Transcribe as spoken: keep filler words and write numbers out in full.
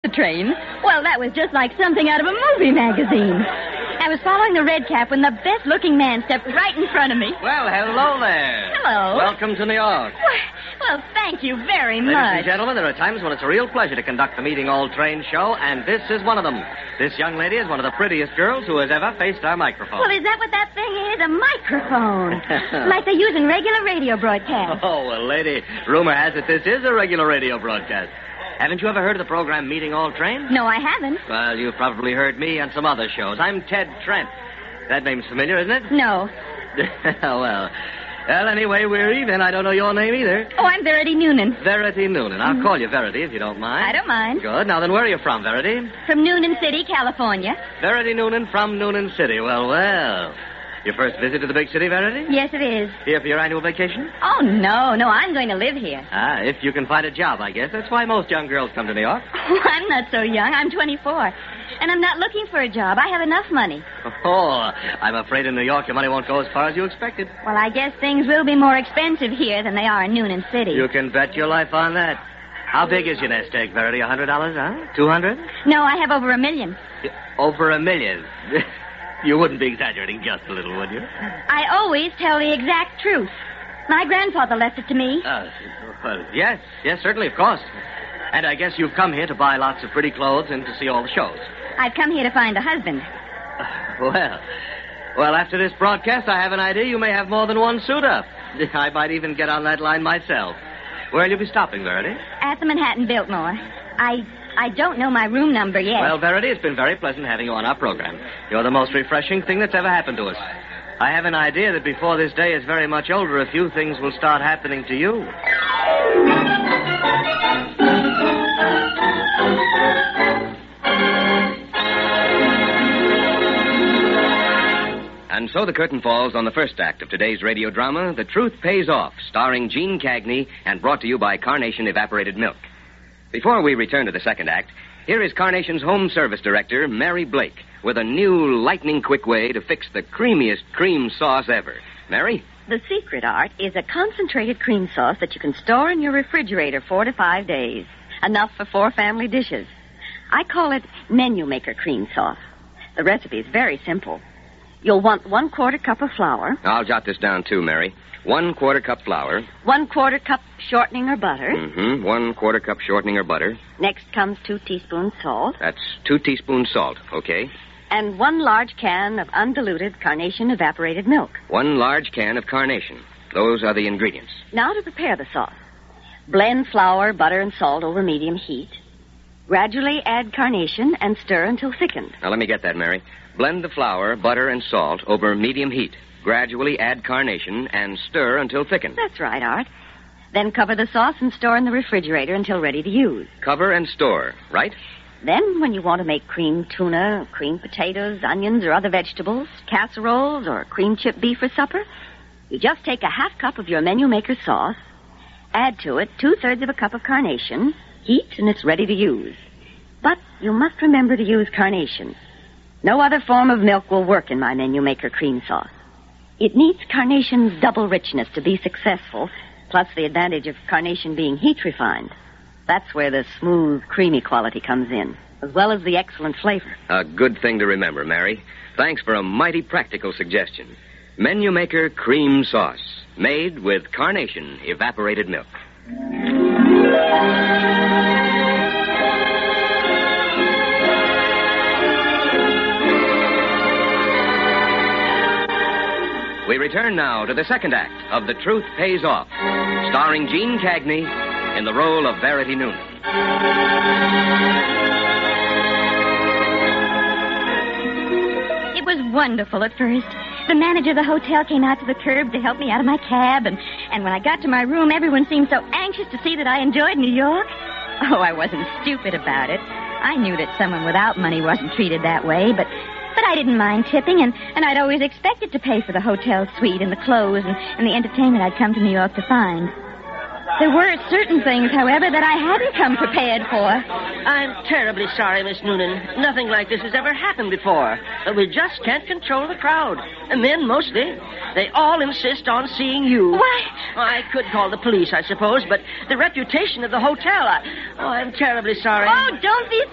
the train. Well, that was just like something out of a movie magazine. I was following the red cap when the best-looking man stepped right in front of me. Well, hello there. Hello. Welcome to New York. Well, well thank you very much. Ladies and gentlemen, there are times when it's a real pleasure to conduct the Meeting All Train show, and this is one of them. This young lady is one of the prettiest girls who has ever faced our microphone. Well, is that what that thing is? A microphone. Like they use in regular radio broadcasts. Oh, well, lady, rumor has it this is a regular radio broadcast. Haven't you ever heard of the program Meeting All Train? No, I haven't. Well, you've probably heard me on some other shows. I'm Ted Trent. That name's familiar, isn't it? No. well, well, anyway, we're even. I don't know your name either. Oh, I'm Verity Noonan. Verity Noonan. I'll mm-hmm. call you Verity if you don't mind. I don't mind. Good. Now, then, where are you from, Verity? From Noonan City, California. Verity Noonan from Noonan City. Well, well. Your first visit to the big city, Verity? Yes, it is. Here for your annual vacation? Oh, no, no, I'm going to live here. Ah, if you can find a job, I guess. That's why most young girls come to New York. Oh, I'm not so young. I'm twenty-four. And I'm not looking for a job. I have enough money. Oh, I'm afraid in New York your money won't go as far as you expected. Well, I guess things will be more expensive here than they are in Noonan City. You can bet your life on that. How big is your nest egg, Verity? A hundred dollars, huh? Two hundred? No, I have over a million. Over a million? You wouldn't be exaggerating just a little, would you? I always tell the exact truth. My grandfather left it to me. Uh, well, yes, yes, certainly, of course. And I guess you've come here to buy lots of pretty clothes and to see all the shows. I've come here to find a husband. Uh, well, well, after this broadcast, I have an idea you may have more than one suit up. I might even get on that line myself. Where'll you be stopping, Verity? At the Manhattan Biltmore. I... I don't know my room number yet. Well, Verity, it's been very pleasant having you on our program. You're the most refreshing thing that's ever happened to us. I have an idea that before this day is very much older, a few things will start happening to you. And so the curtain falls on the first act of today's radio drama, The Truth Pays Off, starring Gene Cagney and brought to you by Carnation Evaporated Milk. Before we return to the second act, here is Carnation's Home Service Director, Mary Blake, with a new lightning-quick way to fix the creamiest cream sauce ever. Mary? The secret, Art, is a concentrated cream sauce that you can store in your refrigerator four to five days. Enough for four family dishes. I call it Menu Maker cream sauce. The recipe is very simple. You'll want one quarter cup of flour. I'll jot this down, too, Mary. One quarter cup flour. One quarter cup shortening or butter. Mm-hmm. One quarter cup shortening or butter. Next comes two teaspoons salt. That's two teaspoons salt, okay. And one large can of undiluted Carnation evaporated milk. One large can of Carnation. Those are the ingredients. Now to prepare the sauce. Blend flour, butter, and salt over medium heat. Gradually add Carnation and stir until thickened. Now, let me get that, Mary. Blend the flour, butter, and salt over medium heat. Gradually add Carnation and stir until thickened. That's right, Art. Then cover the sauce and store in the refrigerator until ready to use. Cover and store, right? Then, when you want to make cream tuna, cream potatoes, onions, or other vegetables, casseroles, or cream chip beef for supper, you just take a half cup of your Menu Maker sauce, add to it two-thirds of a cup of Carnation, heat, and it's ready to use. But you must remember to use Carnation. No other form of milk will work in my Menu Maker cream sauce. It needs Carnation's double richness to be successful, plus the advantage of Carnation being heat refined. That's where the smooth, creamy quality comes in, as well as the excellent flavor. A good thing to remember, Mary. Thanks for a mighty practical suggestion. Menu Maker cream sauce, made with Carnation evaporated milk. We return now to the second act of The Truth Pays Off, starring Gene Cagney in the role of Verity Noonan. It was wonderful at first. The manager of the hotel came out to the curb to help me out of my cab, and, and when I got to my room, everyone seemed so anxious to see that I enjoyed New York. Oh, I wasn't stupid about it. I knew that someone without money wasn't treated that way, but... But I didn't mind tipping, and, and I'd always expected to pay for the hotel suite and the clothes and, and the entertainment I'd come to New York to find. There were certain things, however, that I hadn't come prepared for. I'm terribly sorry, Miss Noonan. Nothing like this has ever happened before. But we just can't control the crowd. And men, mostly. They all insist on seeing you. Why? I could call the police, I suppose, but the reputation of the hotel... I... Oh, I'm terribly sorry. Oh, don't be